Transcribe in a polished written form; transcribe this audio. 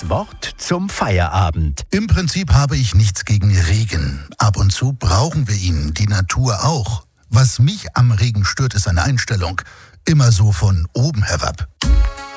Das Wort zum Feierabend. Im Prinzip habe ich nichts gegen Regen. Ab und zu brauchen wir ihn, die Natur auch. Was mich am Regen stört, ist eine Einstellung. Immer so von oben herab.